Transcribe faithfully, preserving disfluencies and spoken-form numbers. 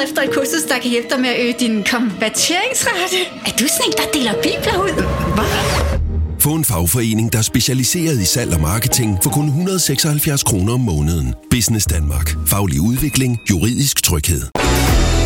efter et kursus, der kan hjælpe dig med at øge din konverteringsrate. Er du sådan en, der deler bibler ud? Hvad? Få en fagforening, der er specialiseret i salg og marketing for kun et hundrede og seksoghalvfjerds kroner om måneden. Business Danmark. Faglig udvikling. Juridisk tryghed.